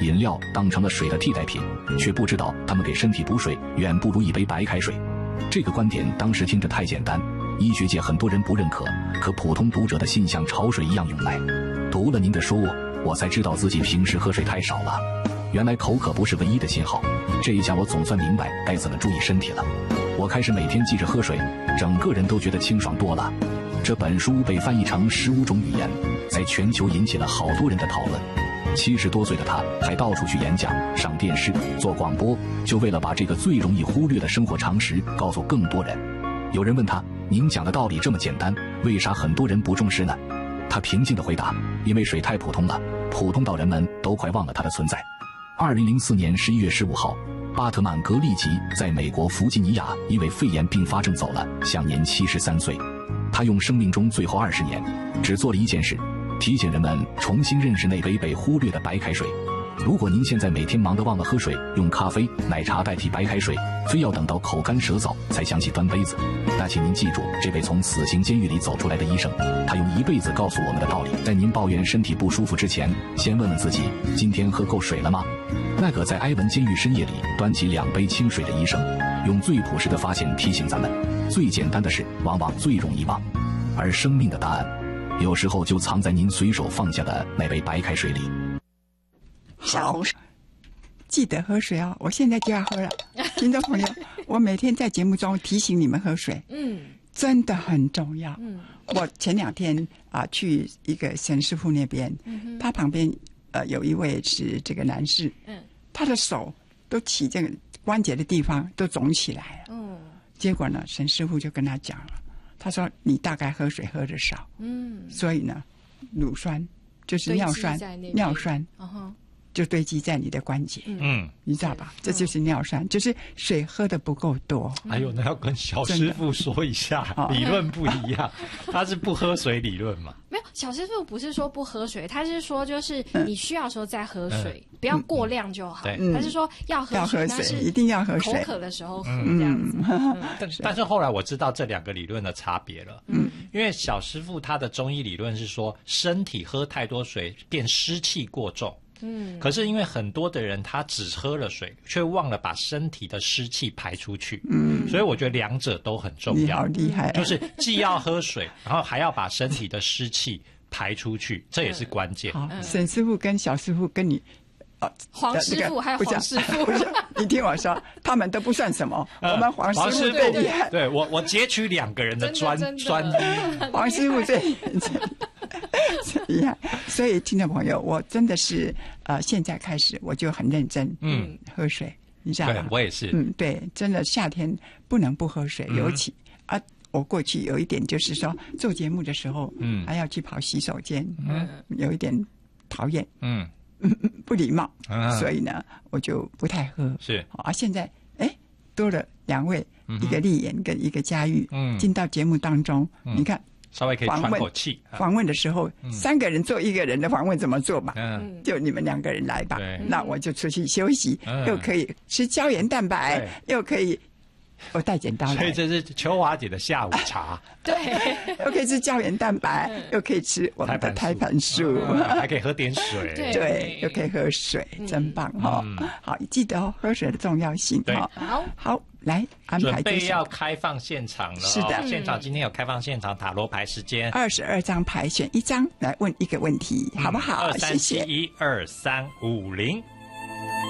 饮料当成了水的替代品，却不知道他们给身体补水远不如一杯白开水。这个观点当时听着太简单，医学界很多人不认可，可普通读者的心像潮水一样涌来。读了您的书，我才知道自己平时喝水太少了，原来口渴不是唯一的信号。这一下我总算明白该怎么注意身体了。我开始每天记着喝水，整个人都觉得清爽多了。这本书被翻译成15种语言，在全球引起了好多人的讨论。70多岁的他还到处去演讲、上电视、做广播，就为了把这个最容易忽略的生活常识告诉更多人。有人问他，您讲的道理这么简单，为啥很多人不重视呢？他平静地回答，因为水太普通了，普通到人们都快忘了它的存在。2004年11月15号，巴特曼格利奇在美国弗吉尼亚因为肺炎并发症走了，享年73岁。他用生命中最后20年，只做了一件事，提醒人们重新认识那杯被忽略的白开水。如果您现在每天忙得忘了喝水，用咖啡、奶茶代替白开水，非要等到口干舌燥才想起端杯子，那请您记住，这位从死刑监狱里走出来的医生，他用一辈子告诉我们的道理。在您抱怨身体不舒服之前，先问问自己，今天喝够水了吗？那个在埃文监狱深夜里端起2杯清水的医生，用最朴实的发现提醒咱们，最简单的事往往最容易忘，而生命的答案有时候就藏在您随手放下的那杯白开水里。 好，记得喝水哦！我现在就要喝了，听众朋友，我每天在节目中提醒你们喝水，真的很重要。我前2天去一个沈师傅那边，他旁边有一位是这个男士，他的手都起这个关节的地方都肿起来了，结果呢，沈师傅就跟他讲了，他说你大概喝水喝得少，所以呢，乳酸就是尿酸，就堆积在你的关节，你知道吧？这就是尿酸，就是水喝的不够多。 还有呢，要跟小师傅说一下，理论不一样，他是不喝水理论嘛？ 没有，小师傅不是说不喝水，他是说就是你需要的时候再喝水，不要过量就好。他是说要喝水，但是一定要喝水， 口渴的时候喝这样子。 但是后来我知道这2个理论的差别了。因为小师傅他的中医理论是说，身体喝太多水变湿气过重。可是因为很多的人他只喝了水，却忘了把身体的湿气排出去。所以我觉得2者都很重要。 你好厉害， 就是既要喝水，然后还要把身体的湿气排出去，这也是关键。 沈师傅跟小师傅跟你。 黄师傅还有黄师傅， 不是你听我说，他们都不算什么，我们黄师傅最厉害。 对，我截取2个人的专一， 黄师傅最厉害。所以听众朋友，我真的是现在开始我就很认真，喝水，你知道吗？ 对，我也是， 对，真的夏天不能不喝水，尤其我过去有一点就是说做节目的时候，还要去跑洗手间，有一点讨厌，不礼貌，所以呢，我就不太喝。 是现在多了2位，一个丽妍跟一个佳玉，进到节目当中，你看稍微可以喘口气。 访问的时候，3个人做1个人的访问怎么做吧？就你们2个人来吧。那我就出去休息，又可以吃胶原蛋白，又可以。我带剪刀来， 所以这是秋华姐的下午茶。 对， 又可以吃胶原蛋白，又可以吃我们的胎盘素， 还可以喝点水。 对，又可以喝水，真棒哈！好，记得喝水的重要性哈。好，来安排。 准备要开放现场了。 是的， 现场今天有开放现场塔罗牌时间 ，22张牌选1张来问1个问题，好不好？谢谢。 23712350。